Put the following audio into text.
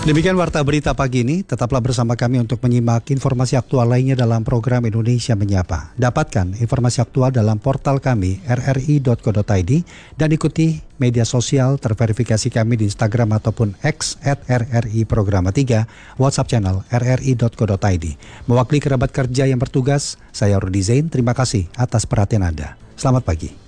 Demikian Warta Berita pagi ini, tetaplah bersama kami untuk menyimak informasi aktual lainnya dalam program Indonesia Menyapa. Dapatkan informasi aktual dalam portal kami rri.co.id dan ikuti media sosial terverifikasi kami di Instagram ataupun X @RRI Programa 3, WhatsApp channel rri.co.id. Mewakili kerabat kerja yang bertugas, saya Rudi Zain, terima kasih atas perhatian Anda. Selamat pagi.